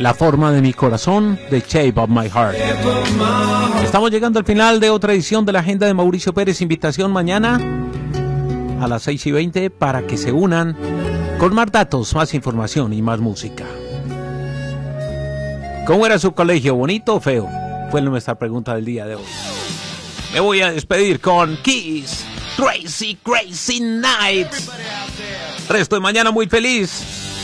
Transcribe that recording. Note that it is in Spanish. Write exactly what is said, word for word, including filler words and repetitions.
La forma de mi corazón, The Shape of My Heart. Estamos llegando al final de otra edición de la agenda de Mauricio Pérez. Invitación mañana a las seis y veinte para que se unan con más datos, más información y más música. ¿Cómo era su colegio? ¿Bonito o feo? Fue nuestra pregunta del día de hoy. Me voy a despedir con Kiss, Crazy Crazy Night. Resto de mañana muy feliz.